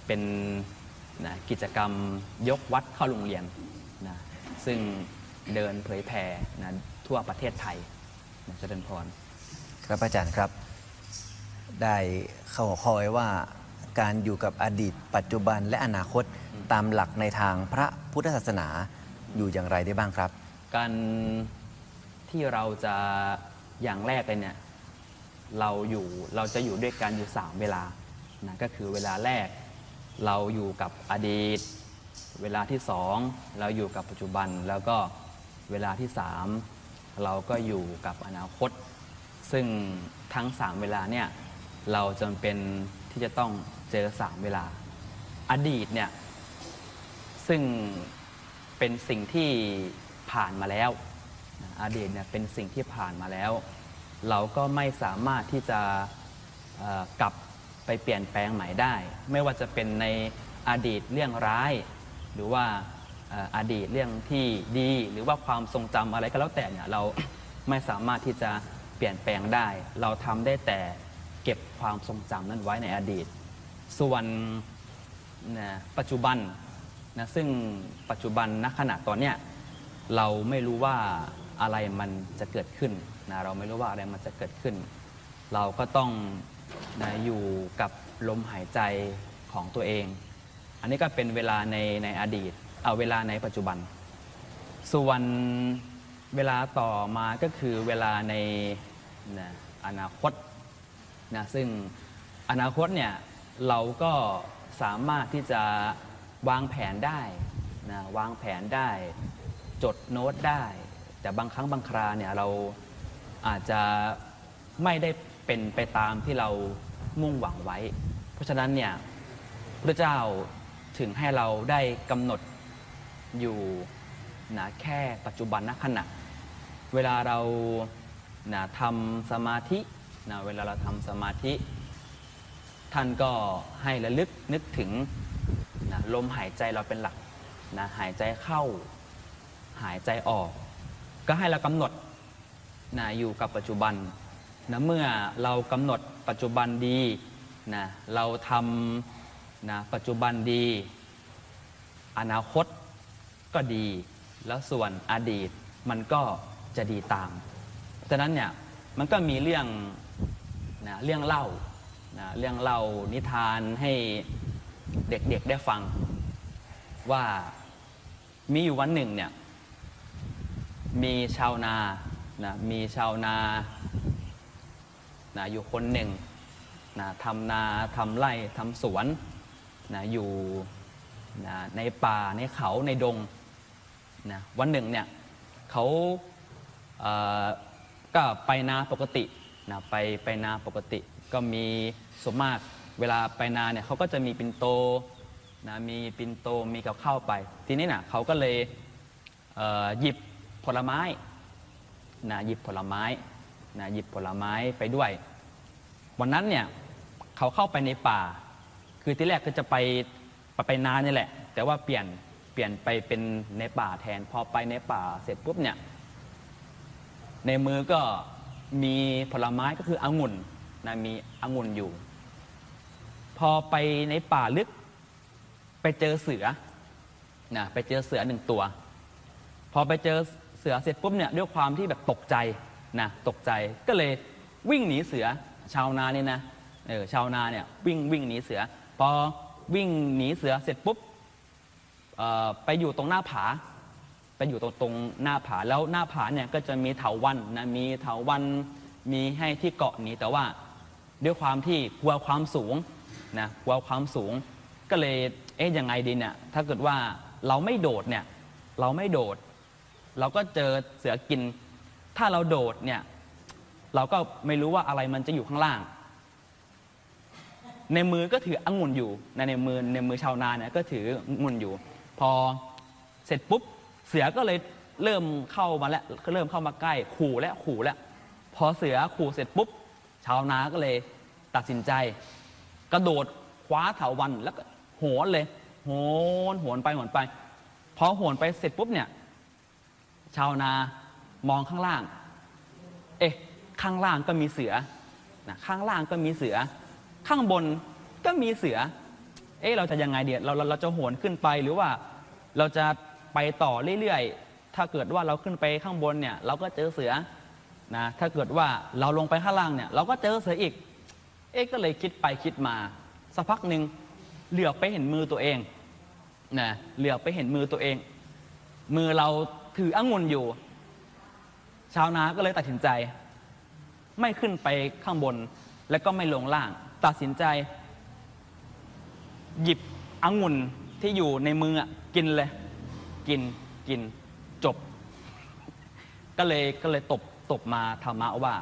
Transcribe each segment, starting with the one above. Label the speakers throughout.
Speaker 1: เป็นนะกิจกรรมยกวัดเข้าโรงเรียนนะซึ่งเดินเผยแผ่นะทั่วประเทศไทยนะเจริญพร
Speaker 2: ครับอาจารย์ครับได้เข้าหัวข้อไว้ว่าการอยู่กับอดีตปัจจุบันและอนาคตตามหลักในทางพระพุทธศาสนาอยู่อย่างไรได้บ้างครับ
Speaker 1: การที่เราจะอย่างแรกเลยเนี่ยเราจะอยู่ด้วยกันอยู่3เวลานะก็คือเวลาแรกเราอยู่กับอดีตเวลาที่2เราอยู่กับปัจจุบันแล้วก็เวลาที่3เราก็อยู่กับอนาคตซึ่งทั้ง3เวลาเนี่ยเราจำเป็นที่จะต้องเจอ3เวลาอดีตเนี่ยซึ่งเป็นสิ่งที่ผ่านมาแล้วอดีตเนี่ยเป็นสิ่งที่ผ่านมาแล้วเราก็ไม่สามารถที่จะกลับไปเปลี่ยนแปลงใหม่ได้ไม่ว่าจะเป็นในอดีตเรื่องร้ายหรือว่าอดีตเรื่องที่ดีหรือว่าความทรงจำอะไรก็แล้วแต่เนี่ยเราไม่สามารถที่จะเปลี่ยนแปลงได้เราทำได้แต่เก็บความทรงจำนั้นไว้ในอดีตส่วนปัจจุบันนะซึ่งปัจจุบันณขณะตอนเนี้ยเราไม่รู้ว่าอะไรมันจะเกิดขึ้นนะเราไม่รู้ว่าอะไรมันจะเกิดขึ้นเราก็ต้องนะอยู่กับลมหายใจของตัวเองอันนี้ก็เป็นเวลาในอดีตเอาเวลาในปัจจุบันส่วนเวลาต่อมาก็คือเวลาในนะอนาคตนะซึ่งอนาคตเนี่ยเราก็สามารถที่จะวางแผนได้นะวางแผนได้จดโน้ตได้แต่บางครั้งบางคราเนี่ยเราอาจจะไม่ได้เป็นไปตามที่เรามุ่งหวังไว้เพราะฉะนั้นเนี่ยพระเจ้าถึงให้เราได้กำหนดอยู่นะแค่ปัจจุบันณขณะเวลาเรานะทำสมาธินะเวลาเราทำสมาธิท่านก็ให้ระลึกนึกถึงนะลมหายใจเราเป็นหลักนะหายใจเข้าหายใจออกก็ให้เรากำหนดนะอยู่กับปัจจุบันนะเมื่อเรากำหนดปัจจุบันดีนะเราทำนะปัจจุบันดีอนาคตก็ดีแล้วส่วนอดีตมันก็จะดีตามฉะนั้นเนี่ยมันก็มีเรื่องนะเรื่องเล่านะเรื่องเล่านิทานให้เด็กๆได้ฟังว่ามีอยู่วันหนึ่งเนี่ยมีชาวนานะมีชาวนานะอยู่คนหนึ่งนะทำนาทำไร่ทำสวนนะอยู่นะในป่าในเขาในดงนะวันหนึ่งเนี่ยเขาก็ไปนาปกตินะไปนาปกติก็มีส่วนมากเวลาไปนาเนี่ยเขาก็จะมีปิ่นโตนะมีปิ่นโตมีกับข้าวไปทีนี้นะเขาก็เลยหยิบผลไม้นะหยิบผลไม้นะหยิบผลไม้ไปด้วยวันนั้นเนี่ยเขาเข้าไปในป่าคือที่แรกก็จะไปนานี่แหละแต่ว่าเปลี่ยนไปเป็นในป่าแทนพอไปในป่าเสร็จปุ๊บเนี่ยในมือก็มีผลไม้ก็คือองุ่นนะมีองุ่นอยู่พอไปในป่าลึกไปเจอเสือนะไปเจอเสือ1ตัวพอไปเจอเสือเสร็จปุ๊บเนี่ยด้วยความที่แบบตกใจนะตกใจก็เลยวิ่งหนีเสือชาวนาเนี่ยนะชาวนาเนี่ยวิ่งหนีเสือพอวิ่งหนีเสือเสร็จปุ๊บไปอยู่ตรงหน้าผาไปอยู่ตรงหน้าผาแล้วหน้าผาเนี่ยก็จะมีเถาวัลย์นะมีเถาวัลย์มีให้ที่เกาะหนีแต่ว่าด้วยความที่กลัวความสูงนะกลัวความสูงก็เลยยังไงดีเนี่ยถ้าเกิดว่าเราไม่โดดเนี่ยเราไม่โดดเราก็เจอเสือกินถ้าเราโดดเนี่ยเราก็ไม่รู้ว่าอะไรมันจะอยู่ข้างล่างในมือก็ถือองุ่นอยู่ในมือชาวนาเนี่ยก็ถือองุ่นอยู่พอเสร็จปุ๊บเสือก็เลยเริ่มเข้ามาแล้วเริ่มเข้ามาใกล้ขู่แล้วพอเสือขู่เสร็จปุ๊บชาวนาก็เลยตัดสินใจกระโดดคว้าเถาวัลย์แล้วก็โหนเลยโหนไปพอโหนไปเสร็จปุ๊บเนี่ยชาวนามองข้างล่างข้างล่างก็มีเสือนะข้างล่างก็มีเสือข้างบนก็มีเสือเราจะยังไงเดียเราจะโหนขึ้นไปหรือว่าเราจะไปต่อเรื่อยๆถ้าเกิดว่าเราขึ้นไปข้างบนเนี่ยเราก็เจอเสือนะถ้าเกิดว่าเราลงไปข้างล่างเนี่ยเราก็เจอเสืออีกก็เลยคิดไปคิดมาสักพักหนึ่งเหลือบไปเห็นมือตัวเองนะเหลือบไปเห็นมือตัวเอง มือเราถือองุ่นอยู่ชาวนาก็เลยตัดสินใจไม่ขึ้นไปข้างบนและก็ไม่ลงล่างตัดสินใจหยิบองุ่นที่อยู่ในมือกินเลยกินจบก็เลยตบมาธรรมะว่า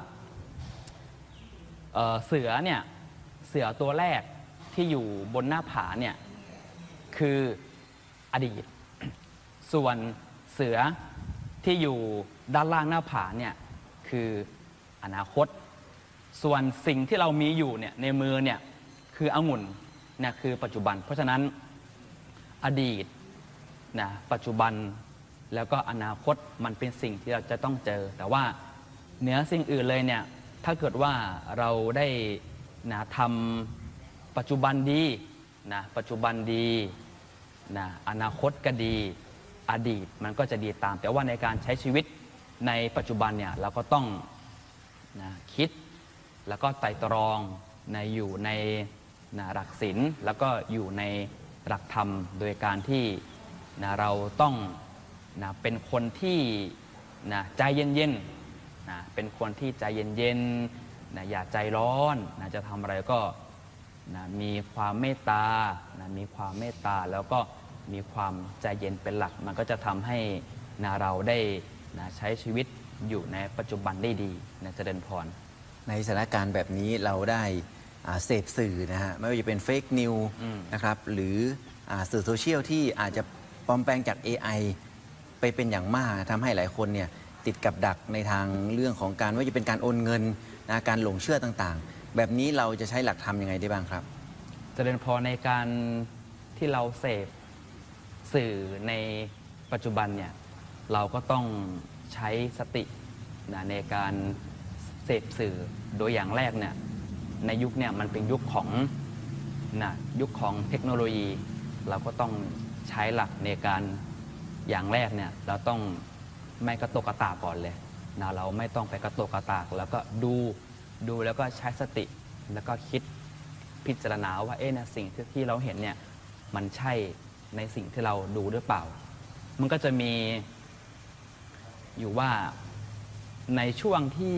Speaker 1: เสือตัวแรกที่อยู่บนหน้าผาเนี่ยคืออดีตส่วนเสือที่อยู่ด้านล่างหน้าผาเนี่ยคืออนาคตส่วนสิ่งที่เรามีอยู่เนี่ยในมือเนี่ยคือองุ่นเนี่ยคือปัจจุบันเพราะฉะนั้นอดีตนะปัจจุบันแล้วก็อนาคตมันเป็นสิ่งที่เราจะต้องเจอแต่ว่าเหนือสิ่งอื่นเลยเนี่ยถ้าเกิดว่าเราได้นะทำปัจจุบันดีนะปัจจุบันดีนะอนาคตก็ดีอดีตมันก็จะดีตามแต่ว่าในการใช้ชีวิตในปัจจุบันเนี่ยเราก็ต้องนะคิดแล้วก็ไตร่ตรองนะอยู่ในนะหลักศีลแล้วก็อยู่ในหลักธรรมโดยการที่นะเราต้องนะเป็นคนที่นะใจเย็นๆนะเป็นคนที่ใจเย็นๆนะอย่าใจร้อนนะจะทำอะไรก็นะมีความเมตตานะมีความเมตตาแล้วก็มีความใจเย็นเป็นหลักมันก็จะทำให้นะเราได้นะใช้ชีวิตอยู่ในปัจจุบันได้ดีนะเจริญพร
Speaker 2: ในสถานการณ์แบบนี้เราได้เสพสื่อนะฮะไม่ว่าจะเป็นเฟกนิวนะครับหรือสื่อโซเชียลที่อาจจะปลอมแปลงจาก AI ไปเป็นอย่างมากทำให้หลายคนเนี่ยติดกับดักในทางเรื่องของการว่าจะเป็นการโอนเงินนะการหลงเชื่อต่างๆแบบนี้เราจะใช้หลักธรรมยังไงได้บ้างครับ
Speaker 1: เจริญพรในการที่เราเสพสื่อในปัจจุบันเนี่ยเราก็ต้องใช้สตินะในการเสพสื่อโดยอย่างแรกเนี่ยในยุคเนี่ยมันเป็นยุคของนะยุคของเทคโนโลยีเราก็ต้องใช้หลักในการอย่างแรกเนี่ยเราต้องไม่กระตกกระตากก่อนเลยนะเราไม่ต้องไปกระตกกระตากแล้วก็ดูแล้วก็ใช้สติแล้วก็คิดพิจารณาว่าเนี่ยสิ่งที่เราเห็นเนี่ยมันใช่ในสิ่งที่เราดูหรือเปล่ามันก็จะมีอยู่ว่าในช่วงที่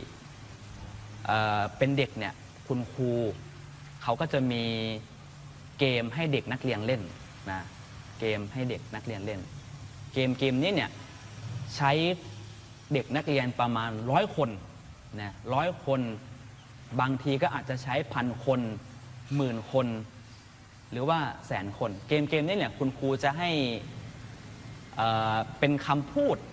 Speaker 1: เป็นเด็กเนี่ยคุณครูเขาก็จะมีเกมให้เด็กนักเรียนเล่นนะเกมให้เด็กนักเรียนเล่นเกมนี้เนี่ยใช้เด็กนักเรียนประมาณ100 คนนะ100 คนบางทีก็อาจจะใช้1,000 คน10,000 คนหรือว่า100,000 คนเกมนี้เนี่ยคุณครูจะให้เป็นคำพูด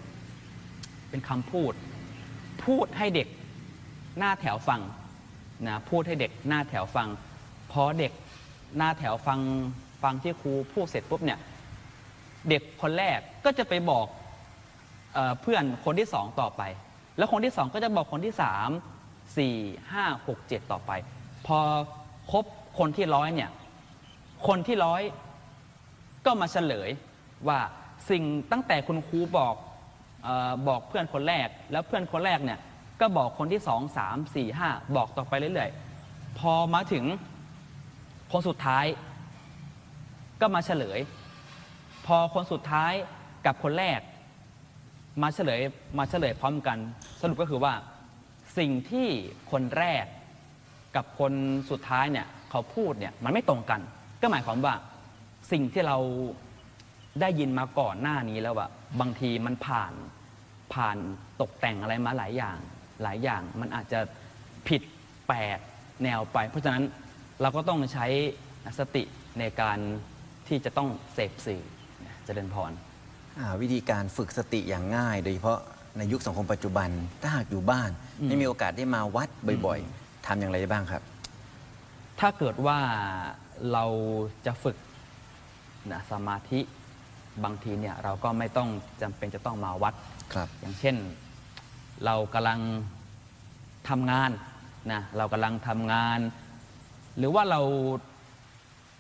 Speaker 1: พูดให้เด็กหน้าแถวฟังนะพูดให้เด็กหน้าแถวฟังพอเด็กหน้าแถวฟังที่ครูพูดเสร็จปุ๊บเนี่ยเด็กคนแรกก็จะไปบอกเพื่อนคนที่2ต่อไปแล้วคนที่2ก็จะบอกคนที่3 4 5 6 7ต่อไปพอครบคนที่100เนี่ยคนที่100ก็มาเฉลยว่าสิ่งตั้งแต่คุณครูบอกเพื่อนคนแรกแล้วเพื่อนคนแรกเนี่ยก็บอกคนที่2 3 4 5บอกต่อไปเรื่อยๆพอมาถึงคนสุดท้ายก็มาเฉลยพอคนสุดท้ายกับคนแรกมาเฉลยพร้อมกันสรุปก็คือว่าสิ่งที่คนแรกกับคนสุดท้ายเนี่ยเขาพูดเนี่ยมันไม่ตรงกันก็หมายความว่าสิ่งที่เราได้ยินมาก่อนหน้านี้แล้วว่าบางทีมันผ่านตกแต่งอะไรมาหลายอย่างมันอาจจะผิดแปลกแนวไปเพราะฉะนั้นเราก็ต้องใช้สติในการที่จะต้องเสพสื่อเจริญพร
Speaker 2: วิธีการฝึกสติอย่างง่ายโดยเฉพาะในยุคสังคมปัจจุบันถ้าหากอยู่บ้านไม่มีโอกาสได้มาวัดบ่อยๆทำอย่างไรได้บ้างครับ
Speaker 1: ถ้าเกิดว่าเราจะฝึกสมาธิบางทีเนี่ยเราก็ไม่ต้องจำเป็นจะต้องมาวัดอย่างเช่นเรากำลังทำงานนะเรากำลังทำงานหรือว่าเรา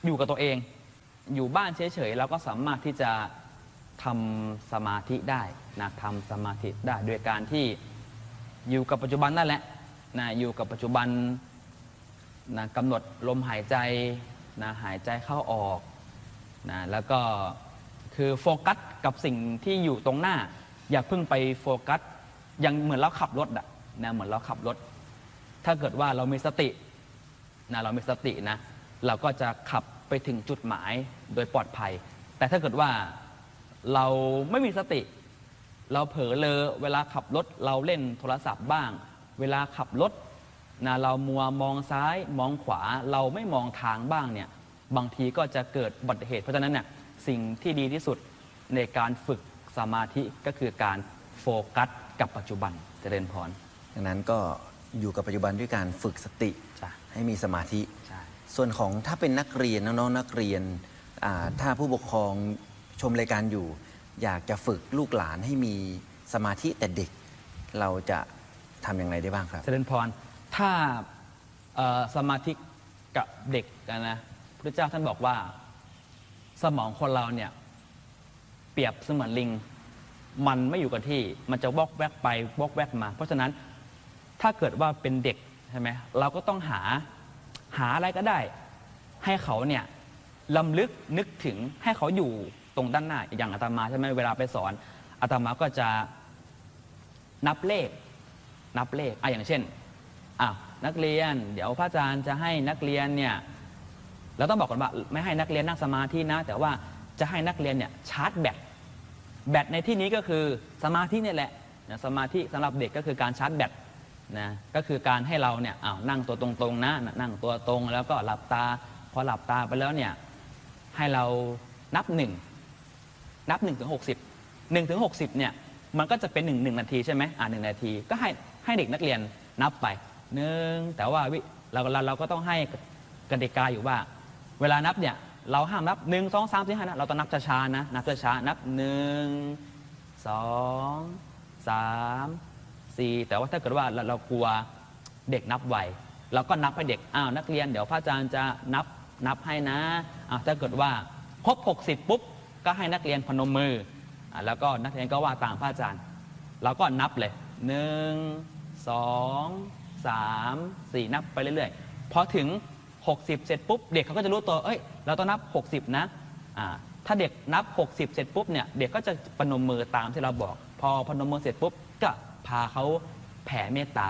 Speaker 1: อยู่กับตัวเอง อยู่บ้านเฉยๆเราก็สามารถที่จะทำสมาธิได้นะทำสมาธิได้โดยการที่อยู่กับปัจจุบันนั่นแหละนะอยู่กับปัจจุบันนะกำหนดลมหายใจนะหายใจเข้าออกนะแล้วก็คือโฟกัสกับสิ่งที่อยู่ตรงหน้าอย่าเพิ่งไปโฟกัสยังเหมือนเราขับรถอะนะเหมือนเราขับรถถ้าเกิดว่าเรามีสตินะเรามีสตินะเราก็จะขับไปถึงจุดหมายโดยปลอดภัยแต่ถ้าเกิดว่าเราไม่มีสติเราเผลอเลอเวลาขับรถเราเล่นโทรศัพท์บ้างเวลาขับรถนะเรามัวมองซ้ายมองขวาเราไม่มองทางบ้างเนี่ยบางทีก็จะเกิดอุบัติเหตุเพราะฉะนั้นเนี่ยสิ่งที่ดีที่สุดในการฝึกสมาธิก็คือการโฟกัสกับปัจจุบันเจริญพร
Speaker 2: ดังนั้นก็อยู่กับปัจจุบันด้วยการฝึกสติ
Speaker 1: ใช่
Speaker 2: ให้มีสมาธิ
Speaker 1: ใช่
Speaker 2: ส่วนของถ้าเป็นนักเรียนน้องๆนักเรียนถ้าผู้ปกครองชมรายการอยู่ อยากจะฝึกลูกหลานให้มีสมาธิแต่เด็กเราจะทำอย่างไรได้บ้างครับ
Speaker 1: เจริญพรถ้าสมาธิกับเด็กนะพระเจ้าท่านบอกว่าสมองคนเราเนี่ยเปรียบเสมือนลิงมันไม่อยู่กับที่มันจะวอกแวกไปวอกแวกมา เพราะฉะนั้นถ้าเกิดว่าเป็นเด็กใช่ไหมเราก็ต้องหาอะไรก็ได้ให้เขาเนี่ยลำลึกนึกถึงให้เขาอยู่ตรงด้านหน้าอย่างอาตมาใช่ไหมเวลาไปสอนอาตมาก็จะนับเลขอย่างเช่นนักเรียนเดี๋ยวพระอาจารย์จะให้นักเรียนเนี่ยเราต้องบอกก่อนว่าไม่ให้นักเรียนนั่งสมาธินะแต่ว่าจะให้นักเรียนเนี่ยชาร์จแบตในที่นี้ก็คือสมาธิเนี่ยแหละสมาธิสำหรับเด็กก็คือการชาร์จแบตนะก็คือการให้เราเนี่ยนั่งตัวตรงๆนะนั่งตัวตรงแล้วก็หลับตาพอหลับตาไปแล้วเนี่ยให้เรานับ1ถึง60 1ถึง60เนี่ยมันก็จะเป็น1นาทีใช่ไหม1นาทีก็ให้เด็กนักเรียนนับไปแต่ว่าเราก็ต้องให้กติกาอยู่ว่าเวลานับเนี่ยเราห้ามนับ1 2 3 4 5นะเราต้องนับช้าๆนะนับช้าๆนับ1 2 3 4แต่ว่าถ้าเกิดว่าเรากลัวเด็กนับไวเราก็นับให้เด็กนักเรียนเดี๋ยวพระอาจารย์จะนับให้นะถ้าเกิดว่าครบ60ปุ๊บก็ให้นักเรียนพนมมือแล้วก็นักเรียนก็ว่าตามพระอาจารย์เราก็นับเลย1 2 3 4นับไปเรื่อยๆพอถึง60เสร็จปุ๊บเด็กเขาก็จะรู้ตัวเราต้องนับ60นะถ้าเด็กนับ60เสร็จปุ๊บเนี่ยเด็กก็จะพนมมือตามที่เราบอกพอพนมมือเสร็จปุ๊บก็พาเขาแผ่เมตตา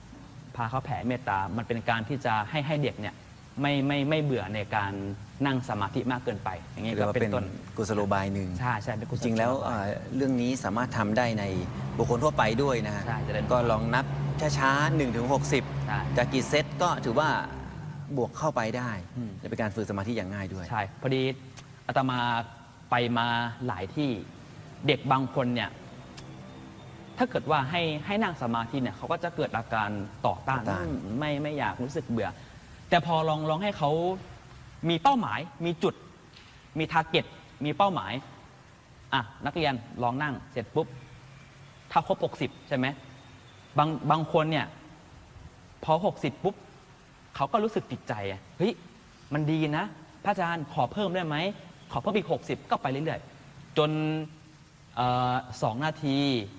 Speaker 1: มันเป็นการที่จะให้เด็กเนี่ยไม่เบื่อในการนั่งสมาธิมากเกินไปอย่างนี้ก็เป็นต้น
Speaker 2: กุศโลบายหนึ่ง
Speaker 1: ใช่เป็นกุศโลบาย
Speaker 2: จริงแล้วเรื่องนี้สามารถทำได้ในบุคคลทั่วไปด้วยนะฮะก็ลองนับช้าๆ1 ถึง 60จากกี่เซตก็ถือว่าบวกเข้าไปได้จะเป็นการฝึกสมาธิอย่างง่ายด้วย
Speaker 1: ใช่พอดีอาตมาไปมาหลายที่เด็กบางคนเนี่ยถ้าเกิดว่าให้นั่งสมาธิเนี่ยเขาก็จะเกิดอาการต่อต้านไม่อยากรู้สึกเบื่อแต่พอลองให้เขามีเป้าหมายมีจุดมีทาร์เก็ตมีเป้าหมายนักเรียนลองนั่งเสร็จปุ๊บถ้าครบ60ใช่ไหมบางคนเนี่ยพอ60ปุ๊บเขาก็รู้สึกติดใจเฮ้ยมันดีนะพระอาจารย์ขอเพิ่มได้ไหมขอเพิ่มอีก60ก็ไปเรื่อยๆจน2 นาที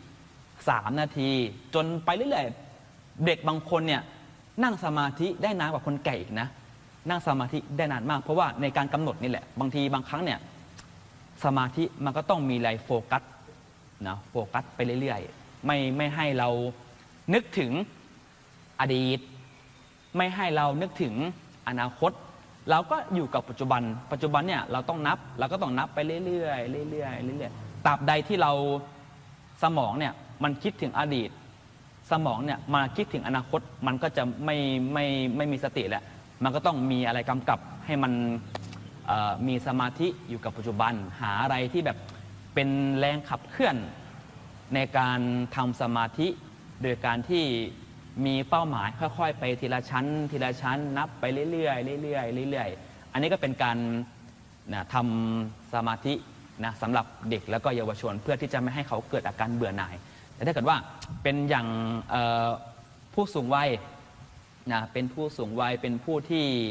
Speaker 1: 3 นาทีจนไปเรื่อยๆเด็กบางคนเนี่ยนั่งสมาธิได้นานกว่าคนแก่อีกนะนั่งสมาธิได้นานมากเพราะว่าในการกำหนดนี่แหละบางครั้งเนี่ยสมาธิมันก็ต้องมีอะไรโฟกัสไปเรื่อยๆไม่ให้เรานึกถึงอดีตไม่ให้เรานึกถึงอนาคตเราก็อยู่กับปัจจุบันเนี่ยเราก็ต้องนับไปเรื่อยๆตราบใดที่เราสมองเนี่ยมันคิดถึงอดีตสมองเนี่ยมาคิดถึงอนาคตมันก็จะไม่มีสติแหละมันก็ต้องมีอะไรกำกับให้มันมีสมาธิอยู่กับปัจจุบันหาอะไรที่แบบเป็นแรงขับเคลื่อนในการทำสมาธิโดยการที่มีเป้าหมายค่อยๆไปทีละชั้นนับไปเรื่อยๆอันนี้ก็เป็นการทำสมาธิสำหรับเด็กแล้วก็เยาวชนเพื่อที่จะไม่ให้เขาเกิดอาการเบื่อหน่ายแต่ถ้าเกิดว่าเป็นอย่างผู้สูงวัยเป็นผู้สูงวัยเป็นผู้ที่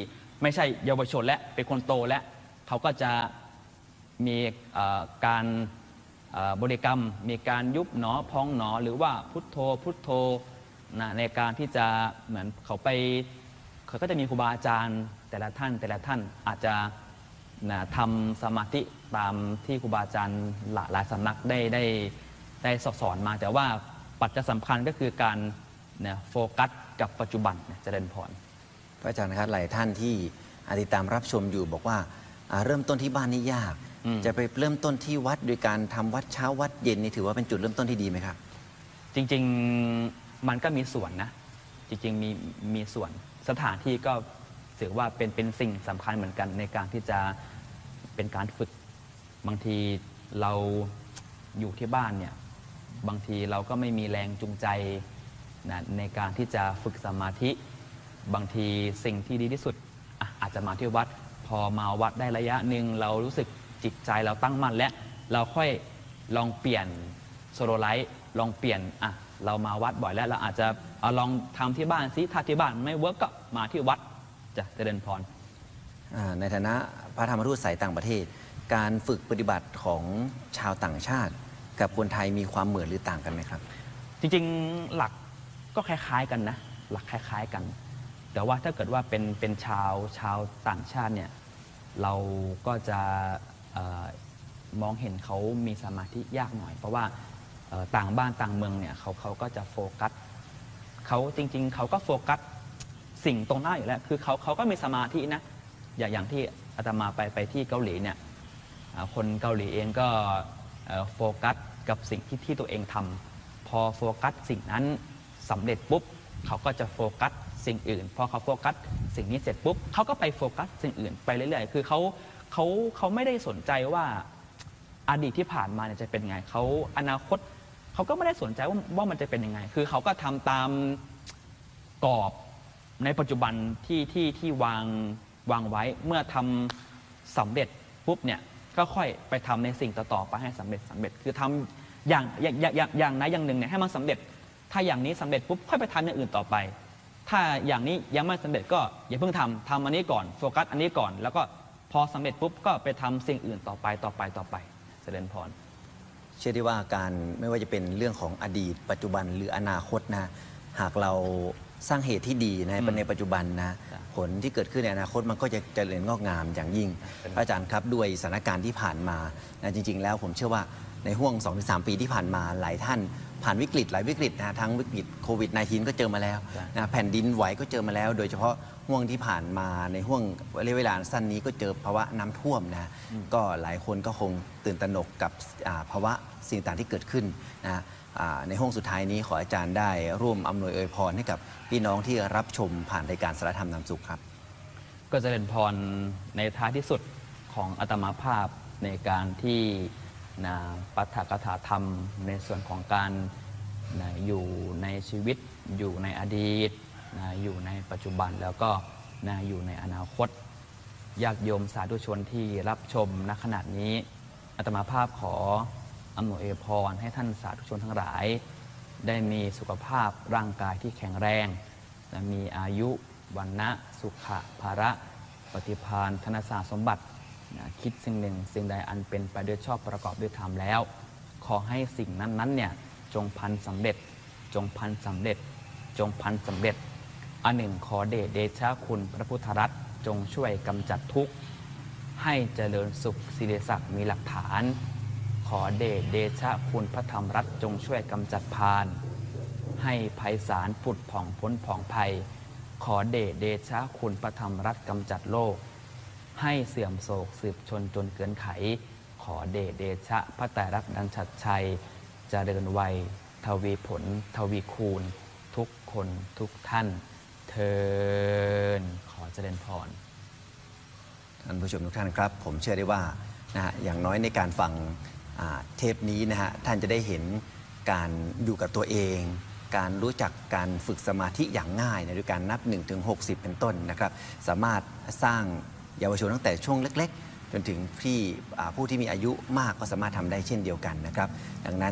Speaker 1: ไม่ใช่เยาวชนและเป็นคนโตและเขาก็จะมีการบริกรรมมีการยุบหนอพองหนอหรือว่าพุทโธพุทโธนะในการที่จะเหมือนเขาก็จะมีครูบาอาจารย์แต่ละท่านอาจจะนะทำสมาธิตามที่ครูบาอาจารย์หลายสำนักได้สอนมา แต่ว่าปัจจัยสำคัญก็คือการเนี่ยโฟกัสกับปัจจุบันเจริญพร
Speaker 2: พระอาจารย์ครับหลายท่านที่ติดตามรับชมอยู่บอกว่าเริ่มต้นที่บ้านนี่ยาก จะไปเริ่มต้นที่วัดโดยการทำวัดเช้าวัดเย็นนี่ถือว่าเป็นจุดเริ่มต้นที่ดีไหมครับ
Speaker 1: จริงๆมันก็มีส่วนนะจริงๆมีส่วนสถานที่ก็ถือว่าเป็นสิ่งสำคัญเหมือนกันในการที่จะเป็นการฝึกบางทีเราอยู่ที่บ้านเนี่ยบางทีเราก็ไม่มีแรงจูงใจนะในการที่จะฝึกสมาธิบางทีสิ่งที่ดีที่สุดอาจจะมาที่วัดพอมาวัดได้ระยะหนึ่งเรารู้สึกจิตใจเราตั้งมั่นและเราค่อยลองเปลี่ยนโซโลไลท์ลองเปลี่ยนเรามาวัดบ่อยแล้วเราอาจจะเอาลองทำที่บ้านซิถ้าที่บ้านไม่เวิร์กก็มาที่วัดจะเจริญพร
Speaker 2: ในฐานะพระธรรมทูตสายต่างประเทศการฝึกปฏิบัติของชาวต่างชาติกับคนไทยมีความเหมือนหรือต่างกันไหมครับ
Speaker 1: จริงๆหลักก็คล้ายๆกันนะหลักคล้ายๆกันแต่ว่าถ้าเกิดว่าเป็นชาวต่างชาติเนี่ยเราก็จะมองเห็นเขามีสมาธิยากหน่อยเพราะว่าต่างบ้านต่างเมืองเนี่ยเขาก็จะโฟกัสเขาจริงๆเขาก็โฟกัสสิ่งตรงหน้าอยู่แล้วคือเขาก็มีสมาธินะอย่างที่อาตมาไปที่เกาหลีเนี่ยคนเกาหลีเองก็โฟกัสกับสิ่งที่ตัวเองทำพอโฟกัสสิ่งนั้นสำเร็จปุ๊บเขาก็จะโฟกัสสิ่งอื่นพอเขาโฟกัสสิ่งนี้เสร็จปุ๊บเขาก็ไปโฟกัสสิ่งอื่นไปเรื่อยๆคือเขาไม่ได้สนใจว่าอดีตที่ผ่านมาเนี่ยจะเป็นไงเขาอนาคตเขาก็ไม่ได้สนใจว่ามันจะเป็นยังไงคือเขาก็ทำตามกรอบในปัจจุบันที่วางไว้เมื่อทำสำเร็จปุ๊บเนี่ยก็ค่อยไปทำในสิ่งต่อๆไปให้สำเร็จคือทำอย่างไหนอย่างหนึ่งเนี่ยให้มันสำเร็จถ้าอย่างนี้สำเร็จปุ๊บค่อยไปทำอย่างอื่นต่อไปถ้าอย่างนี้ยังไม่สำเร็จก็อย่าเพิ่งทำอันนี้ก่อนโฟกัสอันนี้ก่อนแล้วก็พอสำเร็จปุ๊บก็ไปทำสิ่งอื่นต่อไปเจริญพร
Speaker 2: เชื่อได้ว่าการไม่ว่าจะเป็นเรื่องของอดีตปัจจุบันหรืออนาคตนะหากเราสร้างเหตุที่ดีในปัจจุบันนะผลที่เกิดขึ้นในอนาคตมันก็จะเจริญงอกงามอย่างยิ่งอาจารย์ครับด้วยสถานการณ์ที่ผ่านมานะจริงๆแล้วผมเชื่อว่าในห่วง 2-3 ปีที่ผ่านมาหลายท่านผ่านวิกฤตหลายวิกฤตนะทั้งวิกฤตโควิด -19 ก็เจอมาแล้วนะแผ่นดินไหวก็เจอมาแล้วโดยเฉพาะห่วงที่ผ่านมาในห่วงระยะเวลาสั้นนี้ก็เจอภาวะน้ำท่วมนะก็หลายคนก็คงตื่นตระหนกกับภาวะสิ่งต่างที่เกิดขึ้นนะในห้องสุดท้ายนี้ขออาจารย์ได้ร่วมอำนวยอวยพรให้กับพี่น้องที่รับชมผ่านรายการสารธรรมนำสุขครับ
Speaker 1: ก็จะเป็นพรในท้ายที่สุดของอาตมาภาพในการที่ปาฐกถาธรรมในส่วนของการอยู่ในชีวิตอยู่ในอดีตอยู่ในปัจจุบันแล้วก็อยู่ในอนาคตญาติโยมสาธุชนที่รับชมณขณะนี้อาตมาภาพขออำนวยอวยพรให้ท่านสาธุชนทั้งหลายได้มีสุขภาพร่างกายที่แข็งแรงและมีอายุวันนะสุขะภาระปฏิภาณธนสารสมบัติคิดสิ่งหนึ่งสิ่งใดอันเป็นไปด้วยชอบประกอบด้วยธรรมแล้วขอให้สิ่งนั้นเนี่ยจงพันสำเร็จจงพันสำเร็จจงพันสำเร็จอันหนึ่งขอเดชะคุณพระพุทธรัตน์จงช่วยกำจัดทุกข์ให้เจริญสุขสิริศักดิ์มีหลักฐานขอเดชะคุณพระธรรมรัตน์จงช่วยกำจัดพานให้ไพศาลผุดผ่องพ้นผ่องภัยขอเดชะคุณพระธรรมรัตน์กำจัดโลกให้เสื่อมโศกสืบชนจนเกินไขขอเดชะพระไตรรัตน์ดันชัดชัยเจริญวัยทวีผลทวีคูณทุกคนทุกท่านเทินขอเจริญพร
Speaker 2: ท่านผู้ชมทุกท่านครับผมเชื่อได้ว่าอย่างน้อยในการฟังเทปนี้ท่านจะได้เห็นการอยู่กับตัวเองการรู้จักการฝึกสมาธิอย่างง่ายด้วยการนับ 1-60 เป็นต้นนะครับสามารถสร้างเยาวชนตั้งแต่ช่วงเล็กๆจนถึงผู้ที่มีอายุมากก็สามารถทำได้เช่นเดียวกันนะครับดังนั้น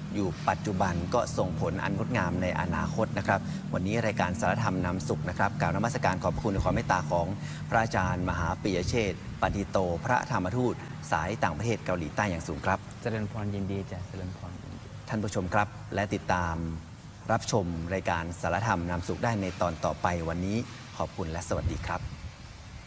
Speaker 2: อยู่ปัจจุบันก็ส่งผลอันงดงามในอนาคตนะครับวันนี้รายการสารธรรมนำสุขนะครับกล่าวนมัสการขอบพระคุณในความเมตตาของพระอาจารย์มหาปิยเชษฐ์ปันติโต พระธรรมทูตสายต่างประเทศเกาหลีใต้อย่างสูงครับ
Speaker 1: เจริญพรยินดีจ้ะเจริญพรยินดี
Speaker 2: ท่านผู้ชมครับและติดตามรับชมรายการสารธรรมนำสุขได้ในตอนต่อไปวันนี้ขอบคุณและสวัสดีครับ